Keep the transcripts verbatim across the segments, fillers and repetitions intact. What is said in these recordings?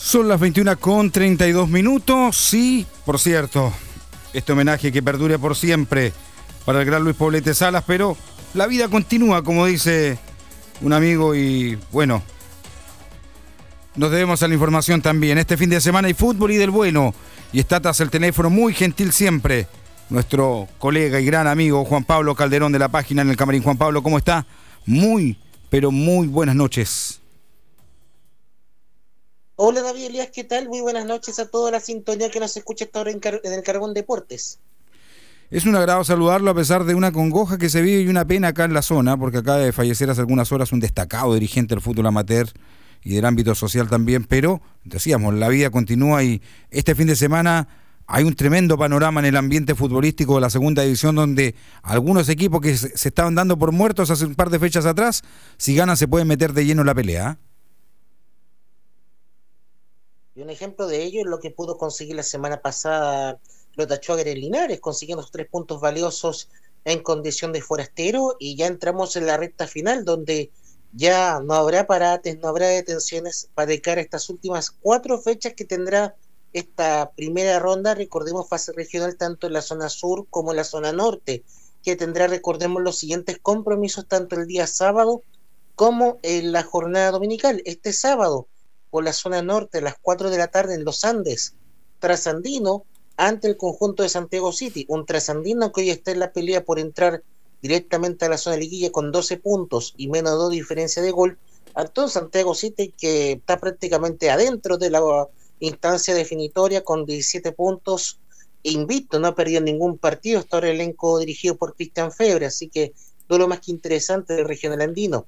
Son las veintiuna con treinta y dos minutos. Sí, por cierto, este homenaje que perdure por siempre para el gran Luis Poblete Salas, pero la vida continúa, como dice un amigo, y bueno, nos debemos a la información también. Este fin de semana hay fútbol y del bueno, y está tras el teléfono, muy gentil siempre, nuestro colega y gran amigo Juan Pablo Calderón de la página En el Camarín. Juan Pablo, ¿cómo está? Muy, pero muy buenas noches. Hola David Elías, ¿qué tal? Muy buenas noches a toda la sintonía que nos escucha esta hora en, Car- en el Carbón Deportes. Es un agrado saludarlo a pesar de una congoja que se vive y una pena acá en la zona, porque acaba de fallecer hace algunas horas un destacado dirigente del fútbol amateur y del ámbito social también, pero decíamos, la vida continúa y este fin de semana hay un tremendo panorama en el ambiente futbolístico de la segunda división, donde algunos equipos que se, se estaban dando por muertos hace un par de fechas atrás, si ganan se pueden meter de lleno en la pelea. Y un ejemplo de ello es lo que pudo conseguir la semana pasada Lota Schwager en Linares, consiguiendo los tres puntos valiosos en condición de forastero, y ya entramos en la recta final, donde ya no habrá parates, no habrá detenciones para dedicar estas últimas cuatro fechas que tendrá esta primera ronda. Recordemos, fase regional tanto en la zona sur como en la zona norte, que tendrá, recordemos, los siguientes compromisos tanto el día sábado como en la jornada dominical. Este sábado, por la zona norte, a las cuatro de la tarde en Los Andes, Trasandino ante el conjunto de Santiago City, un Trasandino que hoy está en la pelea por entrar directamente a la zona de liguilla con doce puntos y menos dos diferencia de gol, ante un Santiago City que está prácticamente adentro de la instancia definitoria con diecisiete puntos, invicto, no ha perdido ningún partido hasta ahora, el elenco dirigido por Cristian Febre, así que duelo más que interesante del regional andino.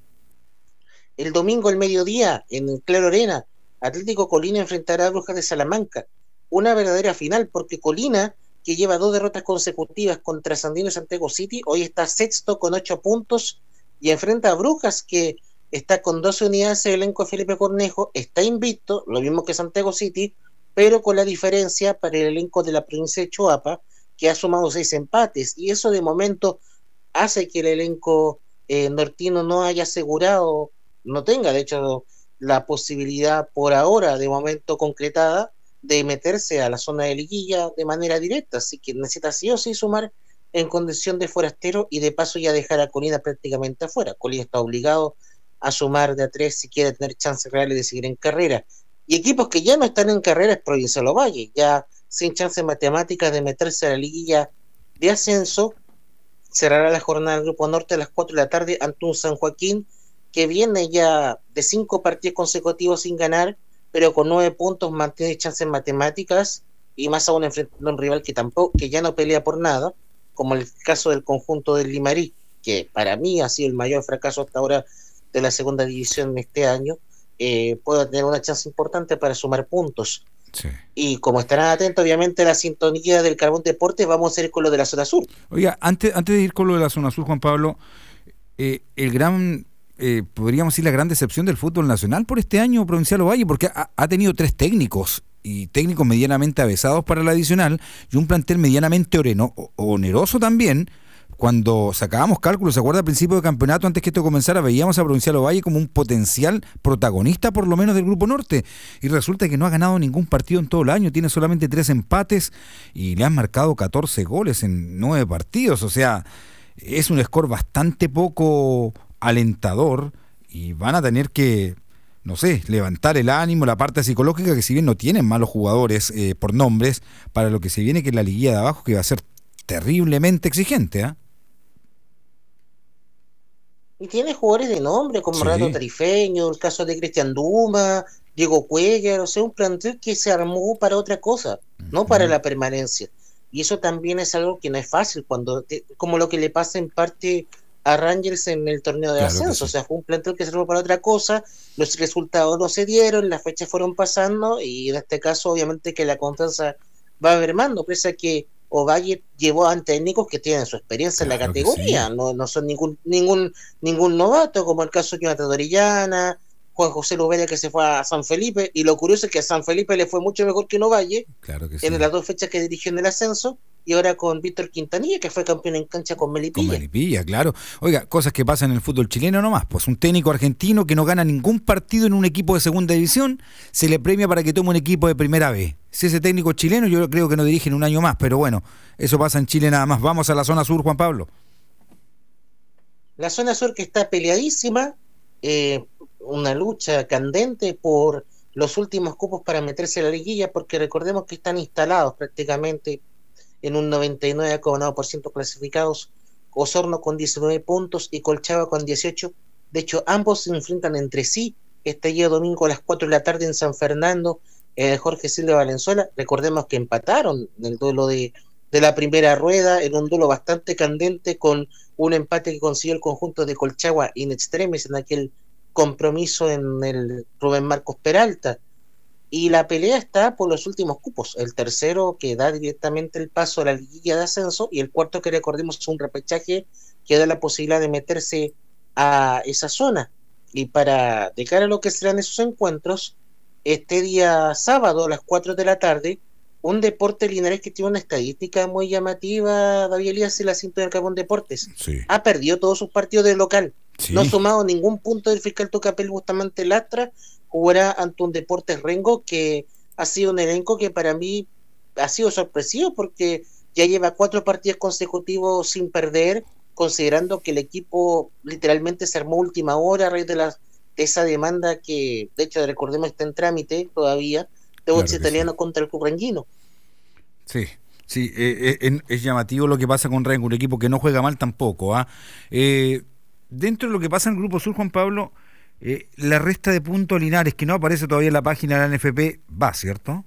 El domingo al mediodía, en Claro Arena, Atlético Colina enfrentará a Brujas de Salamanca. Una verdadera final, porque Colina, que lleva dos derrotas consecutivas contra Sandino y Santiago City, hoy está sexto con ocho puntos y enfrenta a Brujas, que está con doce unidades. El elenco de Felipe Cornejo está invicto, lo mismo que Santiago City, pero con la diferencia para el elenco de la provincia de Choapa, que ha sumado seis empates, y eso de momento hace que el elenco eh, nortino no haya asegurado, no tenga de hecho la posibilidad por ahora de momento concretada de meterse a la zona de liguilla de manera directa, así que necesita sí o sí sumar en condición de forastero y de paso ya dejar a Colina prácticamente afuera. Colina está obligado a sumar de a tres si quiere tener chances reales de seguir en carrera, y equipos que ya no están en carrera es Provincial Ovalle, ya sin chances matemáticas de meterse a la liguilla de ascenso. Cerrará la jornada del Grupo Norte a las cuatro de la tarde ante un San Joaquín que viene ya de cinco partidos consecutivos sin ganar, pero con nueve puntos mantiene chances matemáticas, y más aún enfrentando a un rival que tampoco, que ya no pelea por nada, como el caso del conjunto del Limarí, que para mí ha sido el mayor fracaso hasta ahora de la segunda división este año. Eh, puede tener una chance importante para sumar puntos. Sí. Y como estarán atentos, obviamente, a la sintonía del Carbón Deportes, vamos a ir con lo de la zona sur. Oiga, antes, antes de ir con lo de la zona sur, Juan Pablo, eh, el gran... Eh, podríamos decir la gran decepción del fútbol nacional por este año, Provincial Ovalle, porque ha, ha tenido tres técnicos y técnicos medianamente avesados para la adicional y un plantel medianamente oreno, oneroso también. Cuando sacábamos cálculos, ¿se acuerda? Al principio del campeonato, antes que esto comenzara, veíamos a Provincial Ovalle como un potencial protagonista por lo menos del Grupo Norte, y resulta que no ha ganado ningún partido en todo el año, tiene solamente tres empates y le han marcado catorce goles en nueve partidos, o sea, es un score bastante poco alentador, y van a tener que, no sé, levantar el ánimo, la parte psicológica, que si bien no tienen malos jugadores eh, por nombres, para lo que se viene, que es la liguilla de abajo, que va a ser terriblemente exigente, ¿eh? Y tiene jugadores de nombre como Sí. Renato Tarifeño, el caso de Cristian Duma, Diego Cuellar, o sea, un plantel que se armó para otra cosa, uh-huh. no para la permanencia. Y eso también es algo que no es fácil, cuando te, como lo que le pasa en parte a Rangers en el torneo de claro ascenso, sí. O sea, fue un plantel que se armó para otra cosa, los resultados no se dieron, las fechas fueron pasando, y en este caso obviamente que la confianza va mermando, pese a que Ovalle llevó a técnicos que tienen su experiencia claro en la categoría, sí. no, no son ningún ningún ningún novato, como el caso de Jonathan Orellana, Juan José Lubella, que se fue a San Felipe, y lo curioso es que a San Felipe le fue mucho mejor que en Ovalle, claro que sí. en las dos fechas que dirigió en el ascenso, y ahora con Víctor Quintanilla, que fue campeón en cancha con Melipilla. Con Melipilla, claro. Oiga, cosas que pasan en el fútbol chileno nomás. Pues un técnico argentino que no gana ningún partido en un equipo de segunda división, se le premia para que tome un equipo de primera B. Si ese técnico chileno, yo creo que no dirige en un año más, pero bueno, eso pasa en Chile nada más. Vamos a la zona sur, Juan Pablo. La zona sur que está peleadísima, eh, una lucha candente por los últimos cupos para meterse a la liguilla, porque recordemos que están instalados prácticamente en un noventa y nueve coma nueve por ciento clasificados, Osorno con diecinueve puntos y Colchagua con dieciocho. De hecho, ambos se enfrentan entre sí este día domingo a las cuatro de la tarde en San Fernando, eh, Jorge Silva Valenzuela. Recordemos que empataron en el duelo de, de la primera rueda, en un duelo bastante candente, con un empate que consiguió el conjunto de Colchagua in extremis en aquel compromiso en el Rubén Marcos Peralta. Y la pelea está por los últimos cupos, el tercero que da directamente el paso a la liguilla de ascenso, y el cuarto que recordemos es un repechaje que da la posibilidad de meterse a esa zona. Y para de cara a lo que serán esos encuentros, este día sábado a las cuatro de la tarde, un Deportes Linares que tiene una estadística muy llamativa, David Elías, y la cinta del Carbón Deportes. Sí. Ha perdido todos sus partidos de local. Sí. No ha sumado ningún punto del fiscal Tocapel Bustamante Lastra. Jugará ante un Deportes Rengo que ha sido un elenco que para mí ha sido sorpresivo, porque ya lleva cuatro partidos consecutivos sin perder, considerando que el equipo literalmente se armó última hora a raíz de, la, de esa demanda que, de hecho, recordemos, está en trámite todavía, de un Claro italiano sí. contra el club renguino. Sí, sí, eh, eh, es llamativo lo que pasa con Rengo, un equipo que no juega mal tampoco. ¿ah? Eh, dentro de lo que pasa en el Grupo Sur, Juan Pablo, eh, la resta de puntos a Linares, que no aparece todavía en la página de la N F P, va, ¿cierto?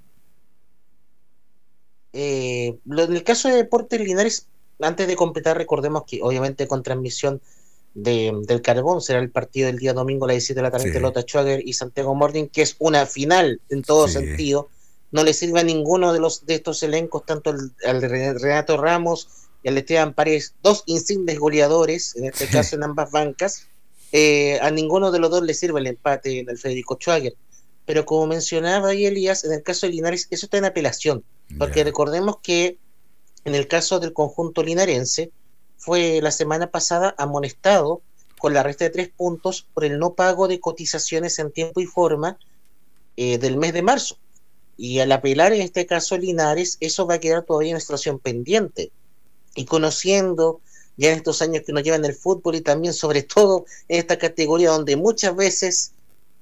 Eh, lo, en el caso de Deportes Linares, antes de completar, recordemos que obviamente con transmisión de, del Carbón será el partido del día domingo a las diecisiete de la tarde entre Sí. Lota Schwager y Santiago Morning, que es una final en todo Sí. sentido. No le sirve a ninguno de los de estos elencos, tanto al, al de Renato Ramos y al de Esteban Paredes, dos insignes goleadores, en este Sí. caso en ambas bancas. Eh, a ninguno de los dos le sirve el empate del Federico Schwager. Pero como mencionaba ahí Elías, en el caso de Linares, eso está en apelación, porque Ya. recordemos que en el caso del conjunto linarense, fue la semana pasada amonestado con la resta de tres puntos por el no pago de cotizaciones en tiempo y forma eh, del mes de marzo. Y al apelar en este caso Linares, eso va a quedar todavía en situación pendiente. Y conociendo ya en estos años que nos llevan el fútbol, y también sobre todo en esta categoría donde muchas veces,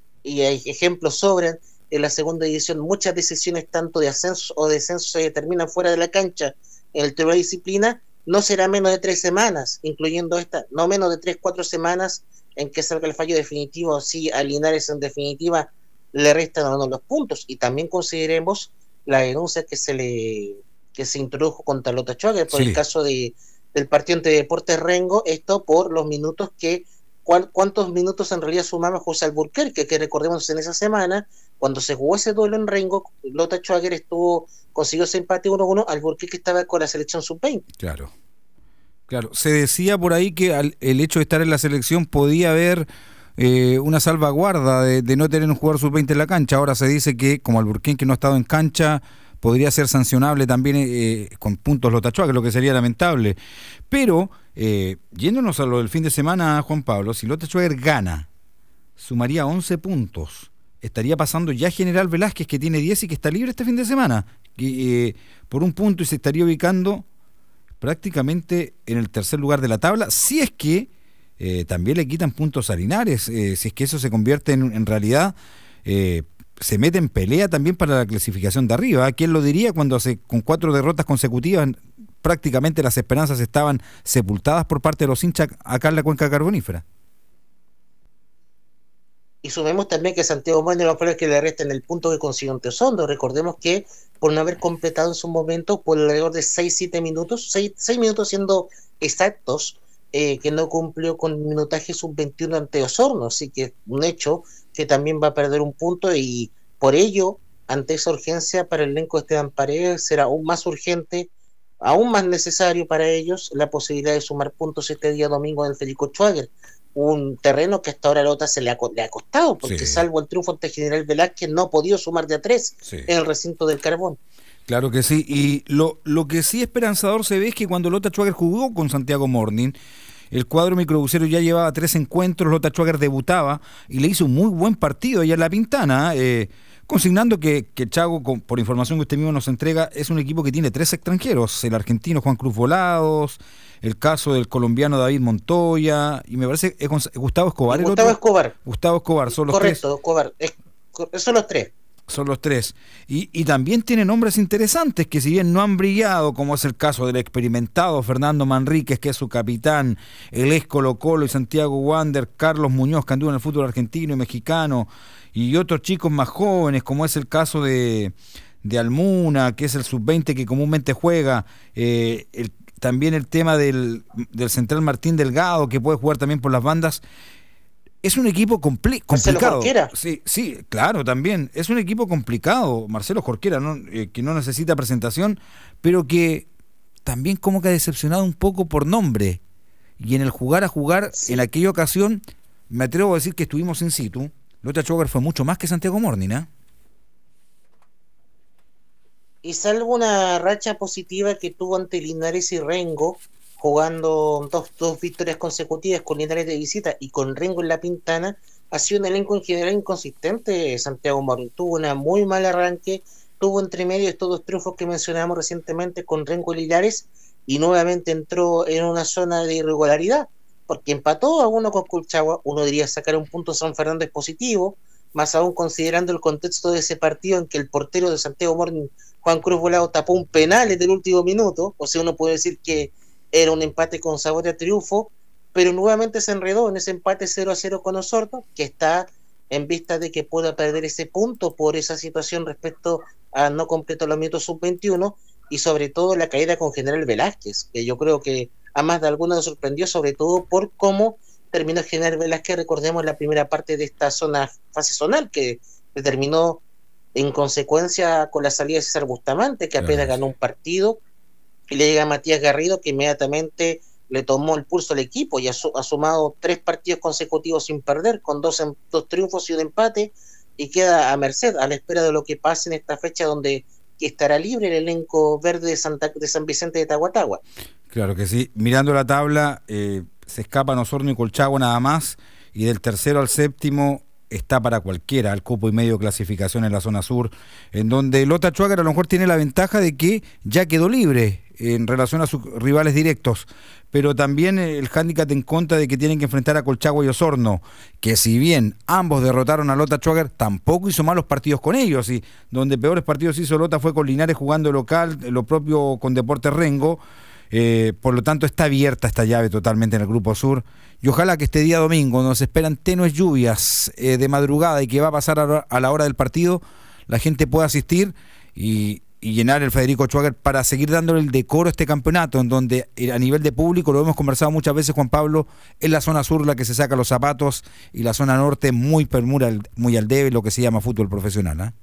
y hay ejemplos sobran, en la segunda división muchas decisiones tanto de ascenso o descenso se determinan fuera de la cancha en el tema de disciplina, no será menos de tres semanas, incluyendo esta, no menos de tres, cuatro semanas en que salga el fallo definitivo, si a Linares en definitiva le restan o no los puntos. Y también consideremos la denuncia que se le que se introdujo contra Lota Schwager por Sí. el caso de del partido entre Deportes Rengo, esto por los minutos que cuál, cuántos minutos en realidad sumaba José Alburquerque, que recordemos en esa semana, cuando se jugó ese duelo en Rengo, Lota Schwager estuvo consiguió ese empate uno a uno, Alburquerque estaba con la selección sub veinte. Claro. Claro, se decía por ahí que al, el hecho de estar en la selección podía haber eh, una salvaguarda de, de no tener un jugador sub veinte en la cancha. Ahora se dice que, como Alburquerque no ha estado en cancha, podría ser sancionable también eh, con puntos Lota Schwager, lo que sería lamentable. Pero, eh, yéndonos a lo del fin de semana, Juan Pablo, si Lota Schwager gana, sumaría once puntos. Estaría pasando ya General Velázquez, que tiene diez y que está libre este fin de semana, que, eh, por un punto, y se estaría ubicando prácticamente en el tercer lugar de la tabla, si es que eh, también le quitan puntos a Linares, eh, si es que eso se convierte en, en realidad, eh, se mete en pelea también para la clasificación de arriba. ¿Quién lo diría cuando hace, con cuatro derrotas consecutivas prácticamente las esperanzas estaban sepultadas por parte de los hinchas acá en la cuenca carbonífera? Y sumemos también que Santiago Morning va a poner que le resten el punto que consiguió ante Osondo. Recordemos que por no haber completado en su momento por alrededor de seis siete minutos, seis minutos siendo exactos, eh, que no cumplió con minutaje sub veintiuno ante Osorno, así que un hecho que también va a perder un punto, y por ello, ante esa urgencia para el elenco de Esteban Paredes, será aún más urgente, aún más necesario para ellos la posibilidad de sumar puntos este día domingo en el Federico Schwager, un terreno que hasta ahora a Lota se le ha, le ha costado, porque Sí. salvo el triunfo ante General Velázquez no ha podido sumar de a tres Sí. en el recinto del Carbón. Claro que sí, y lo, lo que sí esperanzador se ve es que cuando Lota Schwager jugó con Santiago Morning, el cuadro microbusero ya llevaba tres encuentros, Lota Schwager debutaba y le hizo un muy buen partido allá en La Pintana, eh, consignando que, que Chago, con, por información que usted mismo nos entrega, es un equipo que tiene tres extranjeros, el argentino Juan Cruz Volados, el caso del colombiano David Montoya, y me parece que es Gustavo Escobar Y el Gustavo otro. Escobar. Gustavo Escobar, son los Correcto, tres. Escobar. Es, son los tres. Son los tres. Y, y también tiene nombres interesantes que si bien no han brillado, como es el caso del experimentado Fernando Manríquez, que es su capitán, el ex Colo Colo y Santiago Wander, Carlos Muñoz, que anduvo en el fútbol argentino y mexicano, y otros chicos más jóvenes, como es el caso de, de Almuna, que es el sub veinte que comúnmente juega, eh, el, también el tema del, del central Martín Delgado, que puede jugar también por las bandas. Es un equipo compli complicado. Marcelo Jorquera. Sí, sí, claro, también. Es un equipo complicado, Marcelo Jorquera, ¿no? eh, que no necesita presentación, pero que también como que ha decepcionado un poco por nombre. Y en el jugar a jugar, sí. En aquella ocasión, me atrevo a decir que estuvimos in situ. Lota Schwager fue mucho más que Santiago Morning, ¿eh? Y salvo una racha positiva que tuvo ante Linares y Rengo, jugando dos, dos victorias consecutivas con Linares de visita y con Rengo en La Pintana, ha sido un elenco en general inconsistente. Santiago Morning tuvo un muy mal arranque, tuvo entre medio estos dos triunfos que mencionamos recientemente con Rengo y Linares, y nuevamente entró en una zona de irregularidad, porque empató a uno con Colchagua. Uno diría sacar un punto San Fernando es positivo, más aún considerando el contexto de ese partido en que el portero de Santiago Morning, Juan Cruz Volado, tapó un penal en el último minuto. O sea, uno puede decir que era un empate con sabor de triunfo, pero nuevamente se enredó en ese empate cero a cero con Osorno, que está en vista de que pueda perder ese punto por esa situación respecto a no completar los minutos sub veintiuno, y sobre todo la caída con General Velázquez, que yo creo que a más de algunos nos sorprendió, sobre todo por cómo terminó General Velázquez. Recordemos la primera parte de esta zona fase zonal, que terminó en consecuencia con la salida de César Bustamante, que apenas ganó un partido, y le llega a Matías Garrido, que inmediatamente le tomó el pulso al equipo y ha, su, ha sumado tres partidos consecutivos sin perder, con dos, dos triunfos y un empate, y queda a merced, a la espera de lo que pase en esta fecha donde estará libre el elenco verde de, Santa, de San Vicente de Tahuatahua. Claro que sí. Mirando la tabla, eh, se escapan Osorno y Colchagua nada más, y del tercero al séptimo está para cualquiera, al cupo y medio de clasificación en la zona sur, en donde Lota Schwager a lo mejor tiene la ventaja de que ya quedó libre en relación a sus rivales directos, pero también el hándicap en contra de que tienen que enfrentar a Colchagua y Osorno, que si bien ambos derrotaron a Lota Schwager, tampoco hizo malos partidos con ellos, y donde peores partidos hizo Lota fue con Linares jugando local, lo propio con Deportes Rengo. Eh, por lo tanto está abierta esta llave totalmente en el Grupo Sur, y ojalá que este día domingo nos esperan tenues lluvias eh, de madrugada y que va a pasar a, a la hora del partido, la gente pueda asistir y, y llenar el Federico Schwager para seguir dándole el decoro a este campeonato, en donde eh, a nivel de público, lo hemos conversado muchas veces, Juan Pablo, es la zona sur la que se saca los zapatos y la zona norte muy, muy al debe, lo que se llama fútbol profesional, ¿eh?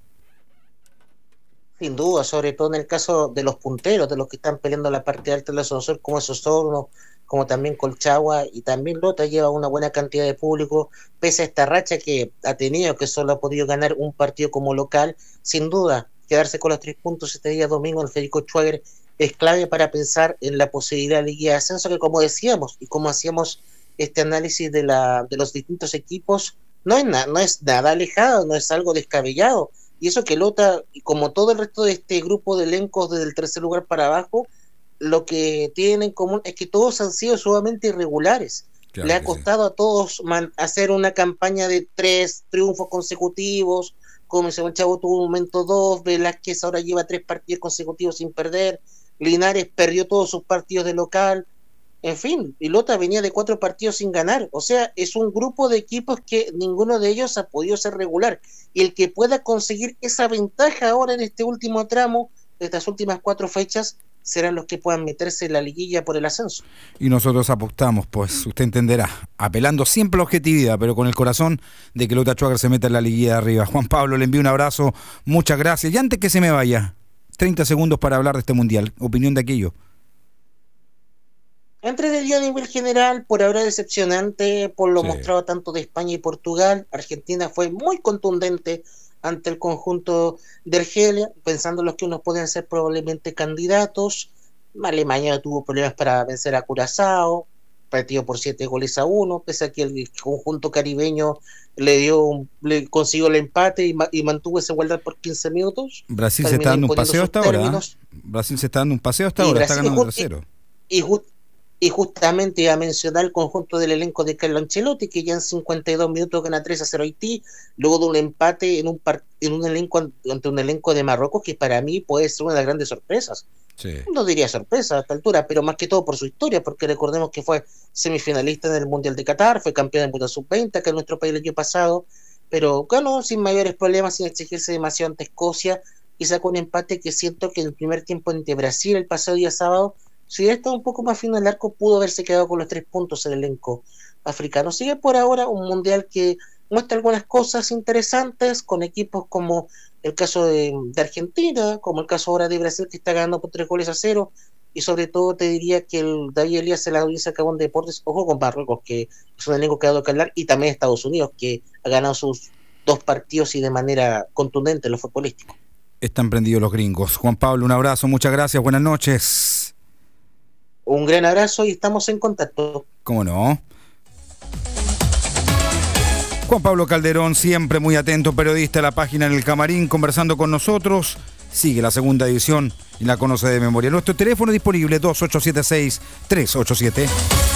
Sin duda, sobre todo en el caso de los punteros, de los que están peleando la parte alta de la zona sur, como es Osorno, como también Colchagua, y también Lota lleva una buena cantidad de público, pese a esta racha que ha tenido, que solo ha podido ganar un partido como local. Sin duda, quedarse con los tres puntos este día domingo en el Federico Schwager es clave para pensar en la posibilidad de Liga de Ascenso, que como decíamos, y como hacíamos este análisis de, la, de los distintos equipos, no es, na, no es nada alejado, no es algo descabellado. Y eso que Lota, como todo el resto de este grupo de elencos desde el tercer lugar para abajo, lo que tienen en común es que todos han sido sumamente irregulares. Claro. Le ha costado sí. a todos man, hacer una campaña de tres triunfos consecutivos, como el Chavo tuvo un momento dos, Velázquez ahora lleva tres partidos consecutivos sin perder, Linares perdió todos sus partidos de local, en fin, y Lota venía de cuatro partidos sin ganar. O sea, es un grupo de equipos que ninguno de ellos ha podido ser regular, y el que pueda conseguir esa ventaja ahora en este último tramo de estas últimas cuatro fechas serán los que puedan meterse en la liguilla por el ascenso. Y nosotros apostamos, pues usted entenderá, apelando siempre a la objetividad, pero con el corazón de que Lota Schwager se meta en la liguilla de arriba. Juan Pablo, le envío un abrazo, muchas gracias, y antes que se me vaya, treinta segundos para hablar de este mundial, opinión de aquello. Entre del día a nivel general, por ahora decepcionante por lo sí. mostrado tanto de España y Portugal. Argentina fue muy contundente ante el conjunto de Argelia, pensando en los que unos pueden ser probablemente candidatos. Alemania tuvo problemas para vencer a Curazao, partido por siete goles a uno, pese a que el conjunto caribeño le dio un, le consiguió el empate y, ma, y mantuvo esa igualdad por quince minutos. Brasil se está dando un paseo hasta ahora. ¿eh? Brasil se está dando un paseo hasta ahora, está ganando tres cero. Y, y, y justamente iba a mencionar el conjunto del elenco de Carlo Ancelotti, que ya en cincuenta y dos minutos gana tres a cero Haití, luego de un empate en un, par, en un elenco ante un elenco de Marruecos que para mí puede ser una de las grandes sorpresas. Sí. No diría sorpresa a esta altura, pero más que todo por su historia, porque recordemos que fue semifinalista en el Mundial de Qatar, fue campeón del Mundial sub veinte acá en nuestro país el año pasado, pero ganó sin mayores problemas, sin exigirse demasiado ante Escocia, y sacó un empate que siento que en el primer tiempo ante Brasil el pasado día sábado, si hubiera estado un poco más fino el arco, pudo haberse quedado con los tres puntos el elenco africano. Sigue por ahora un Mundial que muestra algunas cosas interesantes, con equipos como el caso de, de Argentina, como el caso ahora de Brasil, que está ganando por tres goles a cero, y sobre todo te diría que el David Elías se la audiencia acabó en Deportes, ojo con Marruecos, que es un elenco que ha dado que hablar, y también Estados Unidos, que ha ganado sus dos partidos y de manera contundente en lo futbolístico. Están prendidos los gringos. Juan Pablo, un abrazo, muchas gracias, buenas noches. Un gran abrazo y estamos en contacto. ¿Cómo no? Juan Pablo Calderón, siempre muy atento, periodista de la página En el Camarín, conversando con nosotros. Sigue la segunda edición y la conoce de memoria. Nuestro teléfono disponible dos ocho siete seis, tres ocho siete.